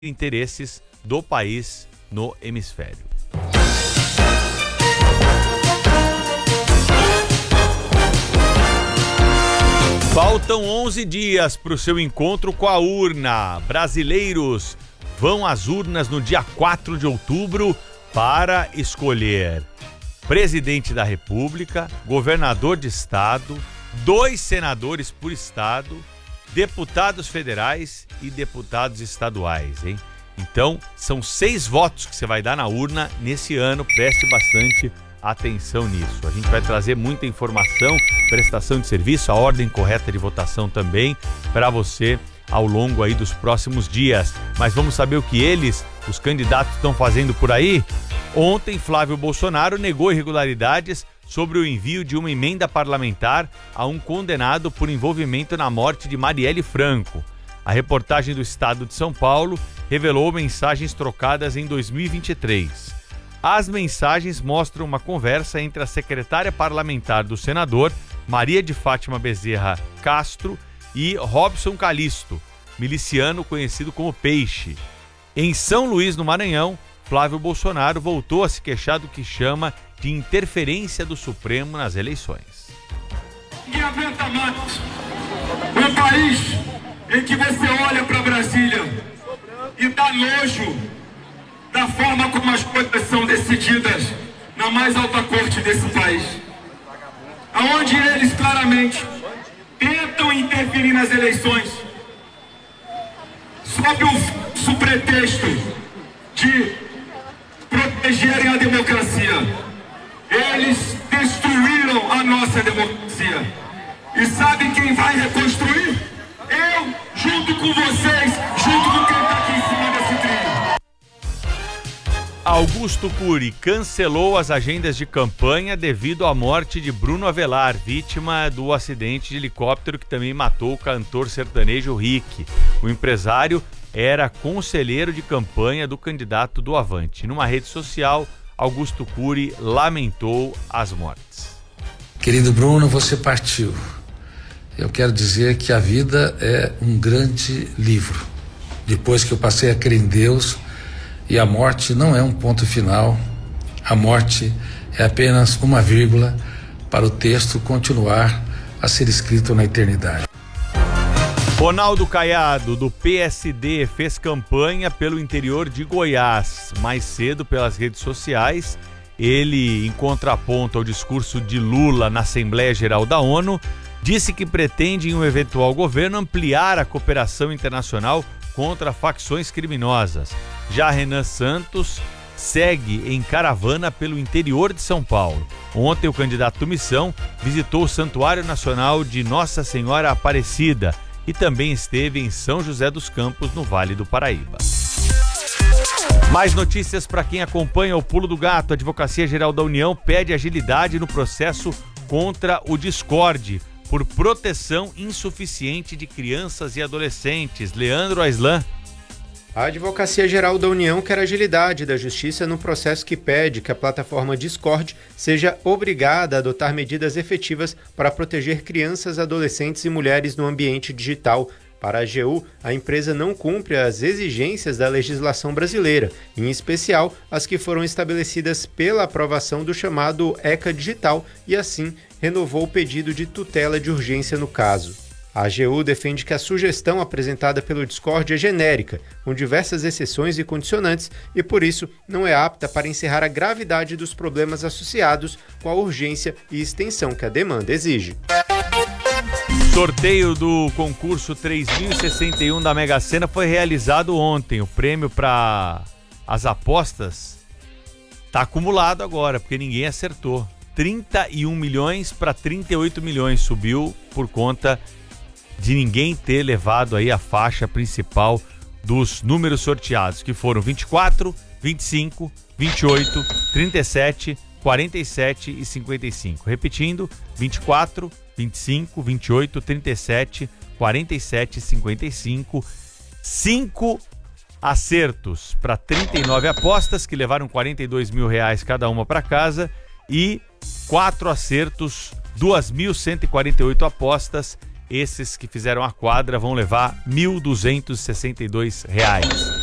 interesses do país no hemisfério. Faltam 11 dias para o seu encontro com a urna. Brasileiros vão às urnas no dia 4 de outubro para escolher presidente da República, governador de estado, 2 senadores por estado, deputados federais e deputados estaduais, hein? Então, são 6 votos que você vai dar na urna nesse ano. Preste bastante atenção nisso. A gente vai trazer muita informação, prestação de serviço, a ordem correta de votação também para você ao longo aí dos próximos dias. Mas vamos saber o que eles, os candidatos, estão fazendo por aí? Ontem, Flávio Bolsonaro negou irregularidades sobre o envio de uma emenda parlamentar a um condenado por envolvimento na morte de Marielle Franco. A reportagem do Estado de São Paulo revelou mensagens trocadas em 2023. As mensagens mostram uma conversa entre a secretária parlamentar do senador, Maria de Fátima Bezerra Castro, e Robson Calisto, miliciano conhecido como Peixe. Em São Luís, no Maranhão, Flávio Bolsonaro voltou a se queixar do que chama de interferência do Supremo nas eleições. Ninguém aguenta mais um país em que você olha para Brasília e dá nojo da forma como as coisas são decididas na mais alta corte desse país, aonde eles claramente tentam interferir nas eleições sob o pretexto de protegerem a democracia. Eles destruíram a nossa democracia. E sabe quem vai reconstruir? Eu, junto com vocês, junto com quem está aqui em cima desse trilho. Augusto Cury cancelou as agendas de campanha devido à morte de Bruno Avelar, vítima do acidente de helicóptero que também matou o cantor sertanejo Rick. O empresário era conselheiro de campanha do candidato do Avante. Numa rede social, Augusto Cury lamentou as mortes. Querido Bruno, você partiu. Eu quero dizer que a vida é um grande livro. Depois que eu passei a crer em Deus, e a morte não é um ponto final, a morte é apenas uma vírgula para o texto continuar a ser escrito na eternidade. Ronaldo Caiado, do PSD, fez campanha pelo interior de Goiás. Mais cedo, pelas redes sociais, ele, em contraponto ao discurso de Lula na Assembleia Geral da ONU, disse que pretende, em um eventual governo, ampliar a cooperação internacional contra facções criminosas. Já Renan Santos segue em caravana pelo interior de São Paulo. Ontem, o candidato do Missão visitou o Santuário Nacional de Nossa Senhora Aparecida e também esteve em São José dos Campos, no Vale do Paraíba. Mais notícias para quem acompanha o Pulo do Gato. A Advocacia Geral da União pede agilidade no processo contra o Discord por proteção insuficiente de crianças e adolescentes. Leandro Aislan. A Advocacia Geral da União quer agilidade da Justiça no processo que pede que a plataforma Discord seja obrigada a adotar medidas efetivas para proteger crianças, adolescentes e mulheres no ambiente digital. Para a AGU, a empresa não cumpre as exigências da legislação brasileira, em especial as que foram estabelecidas pela aprovação do chamado ECA Digital e, assim, renovou o pedido de tutela de urgência no caso. A AGU defende que a sugestão apresentada pelo Discord é genérica, com diversas exceções e condicionantes, e por isso não é apta para encerrar a gravidade dos problemas associados com a urgência e extensão que a demanda exige. Sorteio do concurso 3061 da Mega Sena foi realizado ontem. O prêmio para as apostas está acumulado agora, porque ninguém acertou. 31 milhões para 38 milhões subiu por conta de ninguém ter levado aí a faixa principal dos números sorteados, que foram 24, 25, 28, 37, 47 e 55. Repetindo, 24, 25, 28, 37, 47 e 55. 5 acertos para 39 apostas, que levaram 42 mil reais cada uma para casa, e 4 acertos, 2.148 apostas. Esses que fizeram a quadra vão levar R$ 1.262.